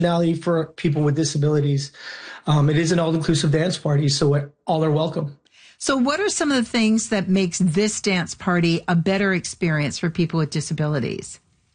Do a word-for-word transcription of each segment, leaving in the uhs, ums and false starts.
functionality for people with disabilities. Um, it is an all-inclusive dance party, so all are welcome. So what are some of the things that makes this dance party a better experience for people with disabilities?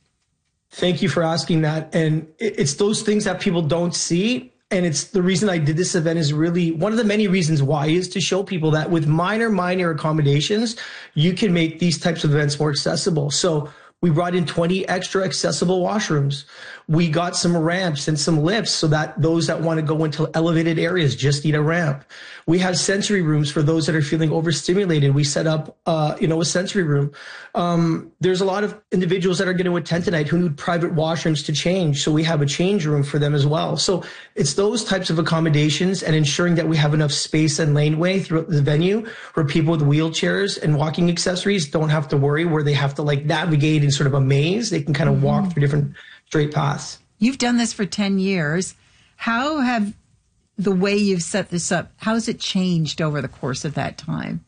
Thank you for asking that. And it's those things that people don't see. And it's the reason I did this event is really one of the many reasons why is to show people that with minor, minor accommodations, you can make these types of events more accessible. So we brought in twenty extra accessible washrooms. We got some ramps and some lifts so that those that want to go into elevated areas just need a ramp. We have sensory rooms for those that are feeling overstimulated. We set up, uh, you know, a sensory room. Um, there's a lot of individuals that are going to attend tonight who need private washrooms to change. So we have a change room for them as well. So it's those types of accommodations and ensuring that we have enough space and laneway throughout the venue where people with wheelchairs and walking accessories don't have to worry where they have to like navigate in sort of a maze. They can kind of walk through different straight paths. You've done this for ten years. How have the way you've set this up, how has it changed over the course of that time?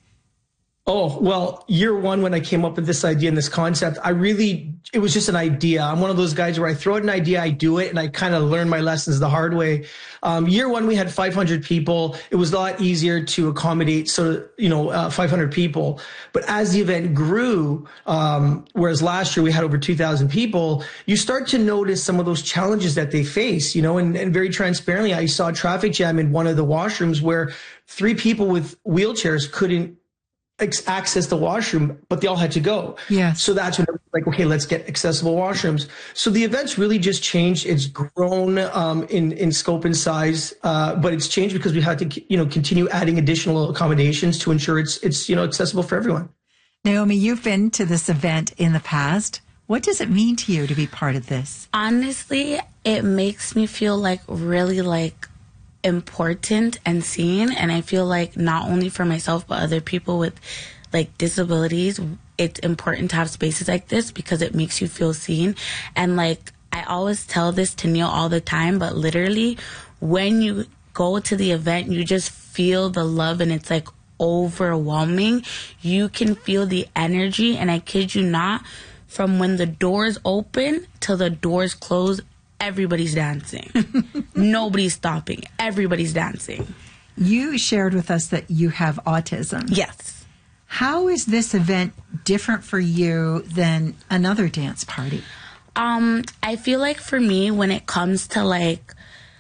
Oh, well, year one, when I came up with this idea and this concept, I really, it was just an idea. I'm one of those guys where I throw out an idea, I do it, and I kind of learn my lessons the hard way. Um, year one, we had five hundred people. It was a lot easier to accommodate, so, you know, uh, five hundred people. But as the event grew, um, whereas last year we had over two thousand people, you start to notice some of those challenges that they face, you know, and, and very transparently, I saw a traffic jam in one of the washrooms where three people with wheelchairs couldn't access the washroom, but they all had to go. Yeah. So that's when it was like, okay, let's get accessible washrooms. So the event's really just changed. It's grown um, in in scope and size, uh, but it's changed because we had to, you know, continue adding additional accommodations to ensure it's it's you know accessible for everyone. Naomi, you've been to this event in the past. What does it mean to you to be part of this? Honestly, it makes me feel like really like important and seen, and I feel like not only for myself but other people with like disabilities, it's important to have spaces like this because it makes you feel seen. And like I always tell this to Neil all the time, but literally when you go to the event, you just feel the love and it's like overwhelming. You can feel the energy, and I kid you not, from when the doors open till the doors close, everybody's dancing. Nobody's stopping. Everybody's dancing. You shared with us that you have autism. Yes. How is this event different for you than another dance party? Um, I feel like for me, when it comes to like,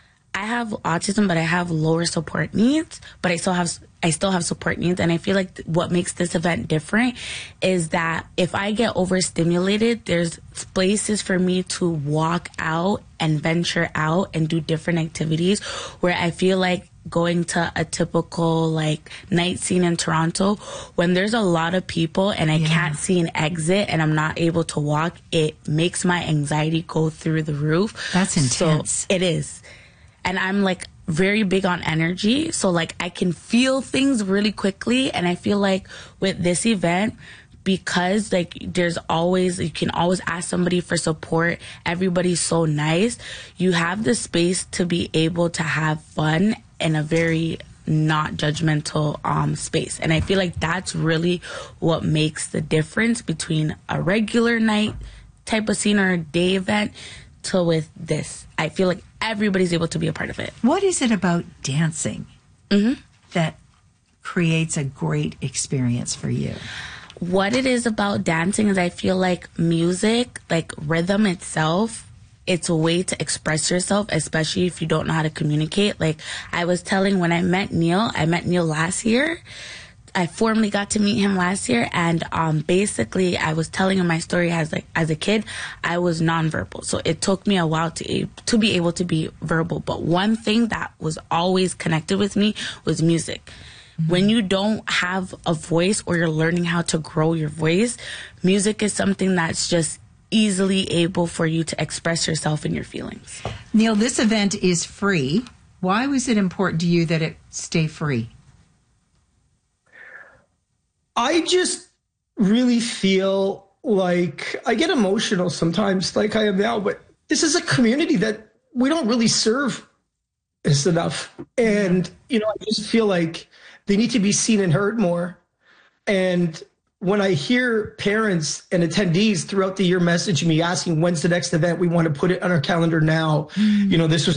I have autism, but I have lower support needs, but I still have I still have support needs. And I feel like th- what makes this event different is that if I get overstimulated, there's places for me to walk out and venture out and do different activities where I feel like going to a typical like night scene in Toronto, when there's a lot of people and I yeah. can't see an exit and I'm not able to walk, it makes my anxiety go through the roof. That's intense. So it is. And I'm like very big on energy. So like I can feel things really quickly. And I feel like with this event, because like there's always, you can always ask somebody for support. Everybody's so nice. You have the space to be able to have fun in a very not judgmental um, space. And I feel like that's really what makes the difference between a regular night type of scene or a day event to with this. I feel like everybody's able to be a part of it. What is it about dancing mm-hmm. that creates a great experience for you? What it is about dancing is I feel like music, like rhythm itself, it's a way to express yourself, especially if you don't know how to communicate. Like I was telling when I met Neil, I met Neil last year. I formally got to meet him last year, and um, basically I was telling him my story as like as a kid. I was nonverbal, so it took me a while to to be able to be verbal. But one thing that was always connected with me was music. Mm-hmm. When you don't have a voice or you're learning how to grow your voice, music is something that's just easily able for you to express yourself and your feelings. Neil, this event is free. Why was it important to you that it stay free? I just really feel like I get emotional sometimes, like I am now, but this is a community that we don't really serve is enough. And, you know, I just feel like they need to be seen and heard more. And when I hear parents and attendees throughout the year messaging me asking when's the next event, we want to put it on our calendar now. Mm. You know, this was